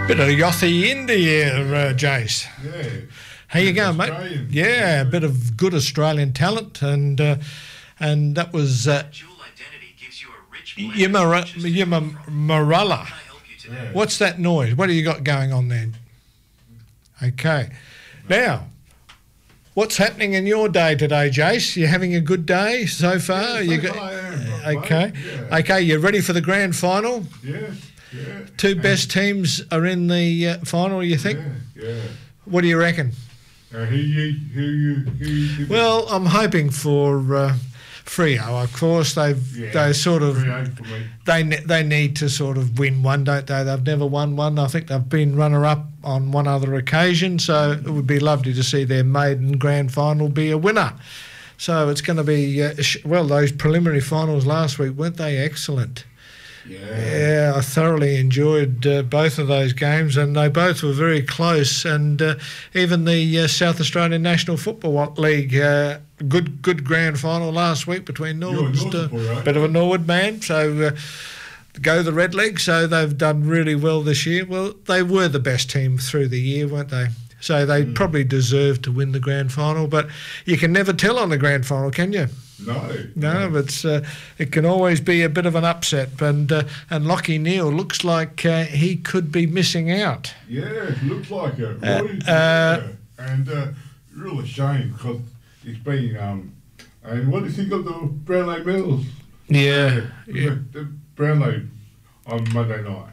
Bit of Yachty India here, Jace. Yeah. How you going, mate? Australian. Yeah, a bit of good Australian talent, and that was Dual identity gives you a rich blend Maralla. Yeah. What's that noise? What do you got going on there? Okay. Now, what's happening in your day today, Jace? You having a good day so far? Yeah, You so far I am, okay. mate. Yeah. Okay, you ready for the grand final? Yes. Yeah. Two best teams are in the final, you think? Yeah. What do you reckon? Who you? Well, I'm hoping for Freo. Of course, they sort of For me. they need to sort of win one, don't they? They've never won one. I think they've been runner-up on one other occasion, so it would be lovely to see their maiden grand final be a winner. So it's going to be those preliminary finals last week, weren't they excellent? Yeah, I thoroughly enjoyed both of those games, and they both were very close. And even the South Australian National Football League, good grand final last week between Norwood, right? bit of a Norwood man. So go the Redlegs. So they've done really well this year. Well, they were the best team through the year, weren't they? So they probably deserved to win the grand final, but you can never tell on the grand final, can you? No, but it can always be a bit of an upset. And Lockie Neal looks like he could be missing out. Yeah, it looks like it. And real shame because it's been. And what do you think of the Brownlow medals? Yeah. The Brownlow on Monday night.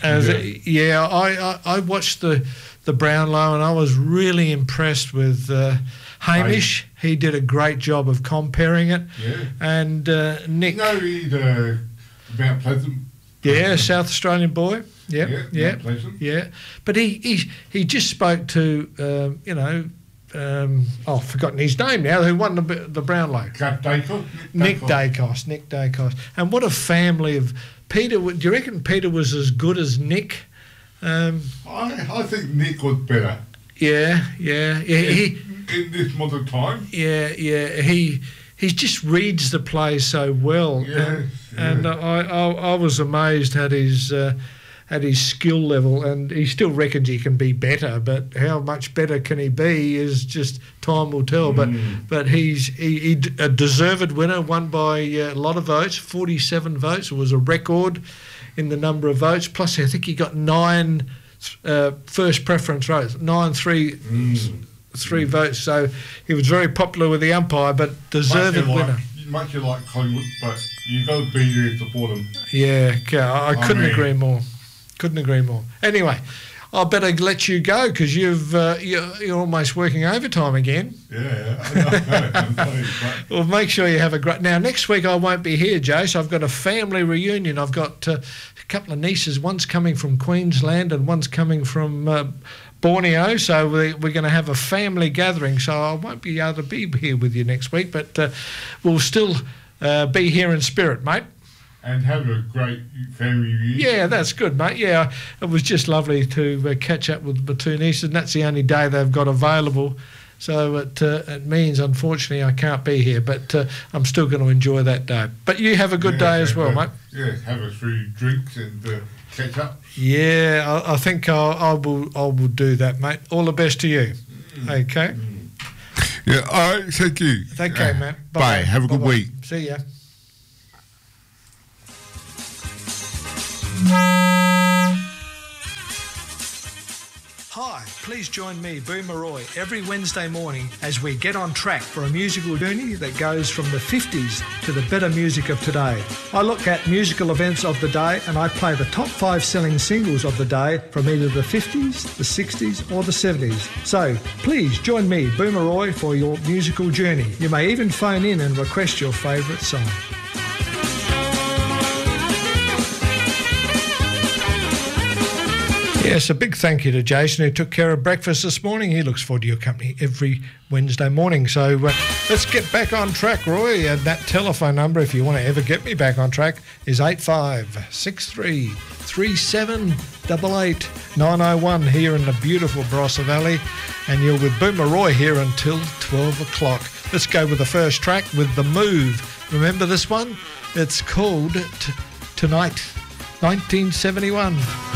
I watched the Brownlow, and I was really impressed with Hamish. He did a great job of comparing it. Yeah. And Nick. He's Mount Pleasant. Yeah, South Australian boy. Yeah. Mount Pleasant. Yeah. But he just spoke to I've forgotten his name now. Who won the Brownlow? Nick Dacos. And what a family of Peter. Do you reckon Peter was as good as Nick? I think Nick was better. Yeah. In this modern time. Yeah. He just reads the play so well. And I was amazed at his skill level, and he still reckons he can be better, but how much better can he be is just time will tell. But he's a deserved winner, won by a lot of votes, 47 votes. It was a record in the number of votes. Plus, I think he got 9 first preference votes, 3 votes. So he was very popular with the umpire, but deserved winner. Much like Collingwood, but you've got to be there to support them. Yeah, I couldn't agree more. Couldn't agree more. Anyway, I better let you go because you're almost working overtime again. Yeah. Well, make sure you have a great... Now, next week I won't be here, Jace. I've got a family reunion. I've got a couple of nieces. One's coming from Queensland and one's coming from Borneo. So we're going to have a family gathering. So I won't be able to be here with you next week, but we'll still be here in spirit, mate. And have a great family reunion. Yeah, that's good, mate. Yeah, it was just lovely to catch up with my two nieces, and that's the only day they've got available. So it means, unfortunately, I can't be here, but I'm still going to enjoy that day. But you have a good day as well, mate. Yeah, have a few drinks and catch up. Yeah, I think I will do that, mate. All the best to you. Okay. Yeah, all right, thank you. Okay, mate. Bye. Have a good week. See ya. Hi, please join me, Boomer Roy, every Wednesday morning as we get on track for a musical journey that goes from the 50s to the better music of today. I look at musical events of the day and I play the top 5 selling singles of the day from either the 50s, the 60s or the 70s. So please join me, Boomer Roy, for your musical journey. You may even phone in and request your favourite song. Yes, a big thank you to Jason who took care of breakfast this morning. He looks forward to your company every Wednesday morning. So let's get back on track, Roy. And that telephone number, if you want to ever get me back on track, is 8563 3788 901 here in the beautiful Barossa Valley. And you're with Boomer Roy here until 12 o'clock. Let's go with the first track with The Move. Remember this one? It's called Tonight, 1971.